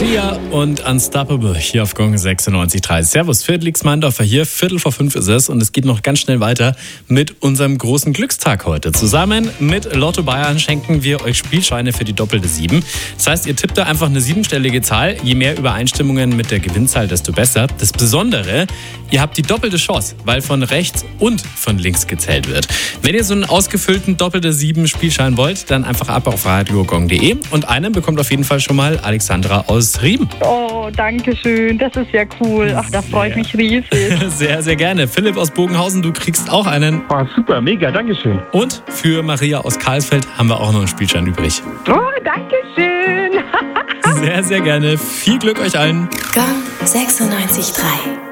Sia und Unstoppable hier auf Gong 96.3. Servus, Felix Meindorfer hier. 4:45 ist es und es geht noch ganz schnell weiter mit unserem großen Glückstag heute. Zusammen mit Lotto Bayern schenken wir euch Spielscheine für die doppelte 7. Das heißt, ihr tippt da einfach eine 7-stellige Zahl. Je mehr Übereinstimmungen mit der Gewinnzahl, desto besser. Das Besondere, ihr habt die doppelte Chance, weil von rechts und von links gezählt wird. Wenn ihr so einen ausgefüllten doppelte 7 Spielschein wollt, dann einfach ab auf radiogong.de und einen bekommt auf jeden Fall schon mal Alexandra aus Riem. Oh, danke schön. Das ist ja cool. Ach, da freue ich mich riesig. Sehr, sehr gerne. Philipp aus Bogenhausen, du kriegst auch einen. Oh, super, mega, danke schön. Und für Maria aus Karlsfeld haben wir auch noch einen Spielschein übrig. Oh, danke schön. Sehr, sehr gerne. Viel Glück euch allen. Gong 96.3